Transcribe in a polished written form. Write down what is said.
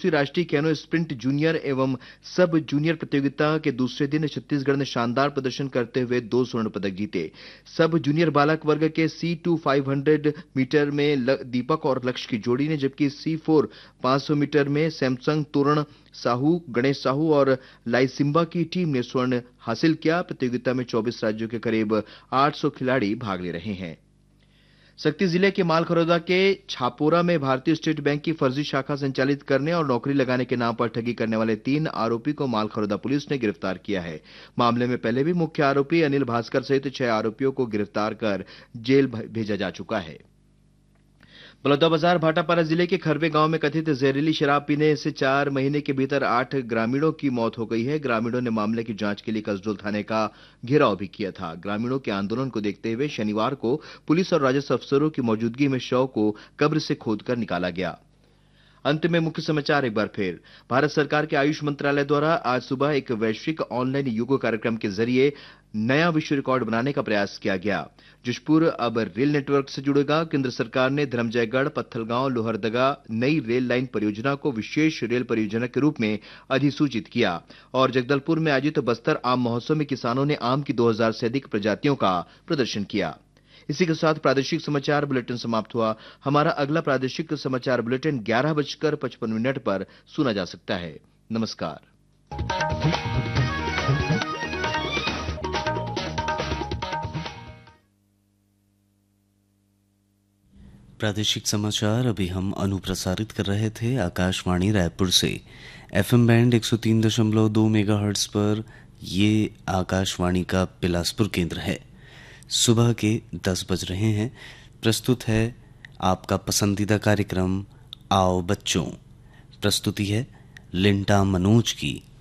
दूसरी राष्ट्रीय canoe sprint junior एवं सब जूनियर प्रतियोगिता के दूसरे दिन छत्तीसगढ़ ने शानदार प्रदर्शन करते हुए 2 स्वर्ण पदक जीते। सब जूनियर बालक वर्ग के C2 500 मीटर में दीपक और लक्ष्य की जोड़ी ने, जबकि C4 500 मीटर में सैमसंग तोरण साहू, गणेश साहू और लाइसिम्बा की टीम ने स्वर्ण हासिल किया। प्रतियोगिता में 24 राज्यों के करीब 800 खिलाड़ी भाग ले रहे हैं। शक्ति जिले के मालखरौदा के छापोरा में भारतीय स्टेट बैंक की फर्जी शाखा संचालित करने और नौकरी लगाने के नाम पर ठगी करने वाले 3 आरोपी को मालखरौदा पुलिस ने गिरफ्तार किया है। मामले में पहले भी मुख्य आरोपी अनिल भास्कर सहित 6 आरोपियों को गिरफ्तार कर जेल भेजा जा चुका है। बलौदाबाजार भाटापारा जिले के खरवे गांव में कथित जहरीली शराब पीने से 4 महीने के भीतर 8 ग्रामीणों की मौत हो गई है। ग्रामीणों ने मामले की जांच के लिए कसडोल थाने का घेराव भी किया था। ग्रामीणों के आंदोलन को देखते हुए शनिवार को पुलिस और राजस्व अफसरों की मौजूदगी में शव को कब्र से खोदकर निकाला गया। अंत में मुख्य समाचार एक बार फिर। भारत सरकार के आयुष मंत्रालय द्वारा आज सुबह एक वैश्विक ऑनलाइन योग कार्यक्रम के जरिए नया विश्व रिकॉर्ड बनाने का प्रयास किया गया। जशपुर अब रेल नेटवर्क से जुड़ेगा। केंद्र सरकार ने धर्मजयगढ़ पत्थलगांव लोहरदगा नई रेल लाइन परियोजना को विशेष रेल परियोजना के रूप में अधिसूचित किया। और जगदलपुर में आयोजित बस्तर आम महोत्सव में किसानों ने आम की 2000 से अधिक प्रजातियों का प्रदर्शन किया। इसी के साथ प्रादेशिक समाचार बुलेटिन समाप्त हुआ। हमारा अगला प्रादेशिक समाचार बुलेटिन 11:55 पर सुना जा सकता है। नमस्कार। प्रादेशिक समाचार अभी हम अनुप्रसारित कर रहे थे आकाशवाणी रायपुर से। FM बैंड 103.2 मेगाहर्ट्ज पर ये आकाशवाणी का बिलासपुर केंद्र है। सुबह के 10 बज रहे हैं। प्रस्तुत है आपका पसंदीदा कार्यक्रम आओ बच्चों। प्रस्तुति है लिंटा मनोज की।